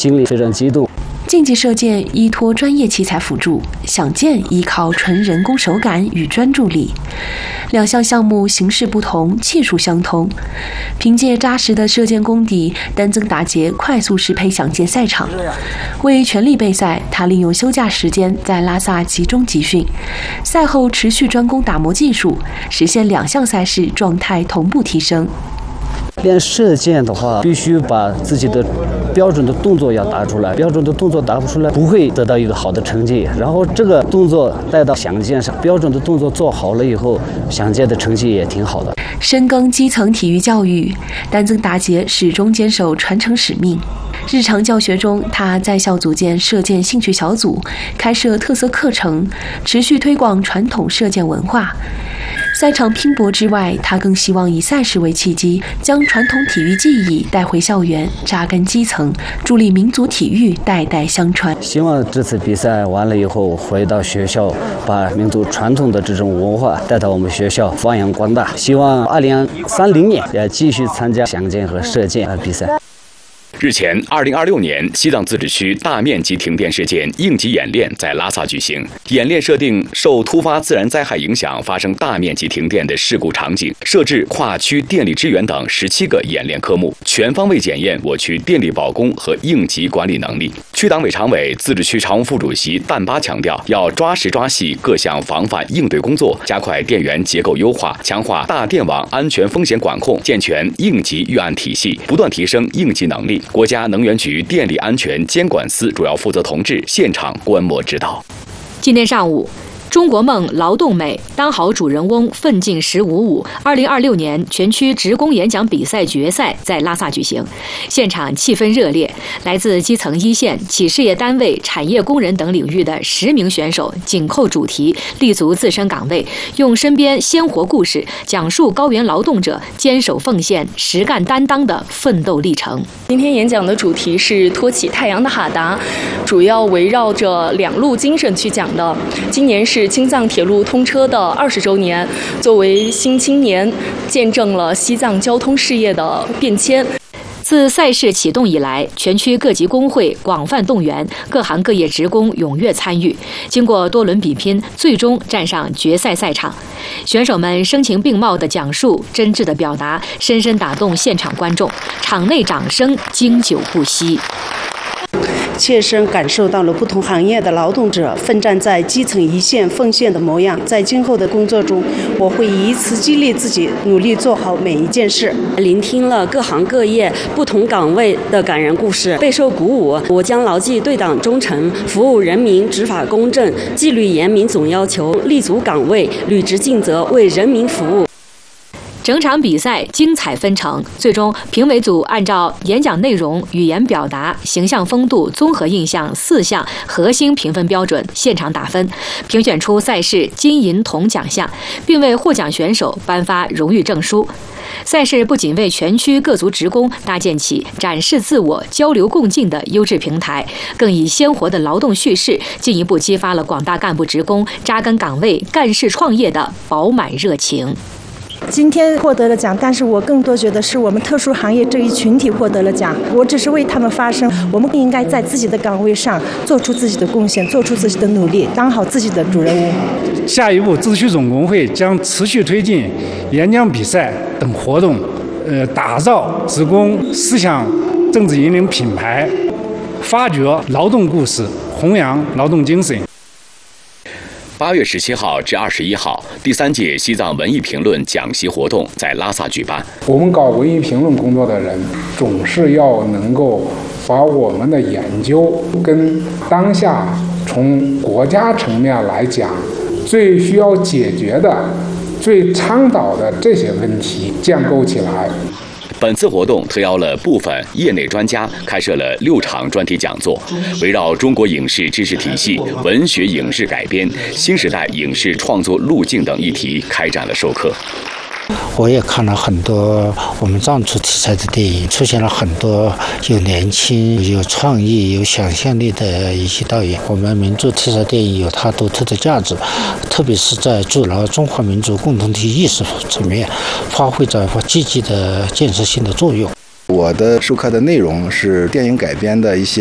心里非常激动。 竞技射箭依托专业器材辅助，响箭依靠纯人工手感与专注力。两项项目形式不同，技术相同。凭借扎实的射箭功底，丹增达杰快速适配响箭赛场。为全力备赛，他利用休假时间在拉萨集中集训，赛后持续专攻打磨技术，实现两项赛事状态同步提升。 练射箭的话，必须把自己的标准的动作要打出来，标准的动作打不出来，不会得到一个好的成绩。然后这个动作带到响箭上，标准的动作做好了以后，响箭的成绩也挺好的。 深耕基层体育教育，丹增达杰始终坚守传承使命。日常教学中，他在校组建射箭兴趣小组，开设特色课程，持续推广传统射箭文化。赛场拼搏之外，他更希望以赛事为契机，将传统体育技艺带回校园，扎根基层，助力民族体育代代相传。 希望这次比赛完了以后，回到学校，把民族传统的这种文化带到我们学校，发扬光大。希望2030年也继续参加响箭和射箭比赛。 日前，2026年西藏自治区大面积停电事件应急演练在拉萨举行。演练设定受突发自然灾害影响发生大面积停电的事故场景，设置跨区电力支援等17个演练科目，全方位检验我区电力保供和应急管理能力。区党委常委、自治区常务副主席旦巴强调，要抓实抓细各项防范应对工作，加快电源结构优化，强化大电网安全风险管控，健全应急预案体系，不断提升应急能力。国家能源局电力安全监管司主要负责同志现场观摩指导。 今天上午，中国梦劳动美当好主人翁奋进1055 2026年全区职工演讲比赛决赛在拉萨举行，现场气氛热烈，来自基层一线、企事业单位、产业工人等领域的10名选手紧扣主题，立足自身岗位，用身边鲜活故事讲述高原劳动者坚守奉献、实干担当的奋斗历程。 今天演讲的主题是托起太阳的哈达，主要围绕着两路精神去讲的。今年是青藏铁路通车的20周年，作为新青年，见证了西藏交通事业的变迁。 自赛事启动以来，全区各级工会广泛动员，各行各业职工踊跃参与。经过多轮比拼，最终站上决赛赛场。选手们声情并茂的讲述，真挚的表达，深深打动现场观众，场内掌声经久不息。 切身感受到了不同行业的劳动者奋战在基层一线奉献的模样。在今后的工作中，我会以此激励自己，努力做好每一件事。 聆听了各行各业不同岗位的感人故事，备受鼓舞。我将牢记对党忠诚，服务人民，执法公正，纪律严明总要求，立足岗位，履职尽责，为人民服务。 整场比赛精彩纷呈，最终评委组按照演讲内容、语言表达、形象风度、综合印象4项核心评分标准现场打分，评选出赛事金银铜奖项，并为获奖选手颁发荣誉证书。赛事不仅为全区各族职工搭建起展示自我、交流共进的优质平台，更以鲜活的劳动叙事进一步激发了广大干部职工扎根岗位、干事创业的饱满热情。 今天获得了奖，但是我更多觉得是我们特殊行业这一群体获得了奖，我只是为他们发声。我们应该在自己的岗位上做出自己的贡献，做出自己的努力，当好自己的主人翁。 下一步，自治区总工会将持续推进演讲比赛等活动，打造职工思想政治引领品牌，发掘劳动故事，弘扬劳动精神。 8月17号至21号，第3届西藏文艺评论讲习活动在拉萨举办。 我们搞文艺评论工作的人，总是要能够把我们的研究跟当下从国家层面来讲最需要解决的、最倡导的这些问题建构起来。 本次活动特邀了部分业内专家，开设了6场专题讲座，围绕中国影视知识体系、文学影视改编、新时代影视创作路径等议题开展了授课。 我也看了很多我们藏族题材的电影，出现了很多有年轻、有创意、有想象力的一些导演。我们民族题材电影有它独特的价值，特别是在筑牢中华民族共同体意识层面，发挥着积极的建设性的作用。 我的授课的内容是电影改编的一些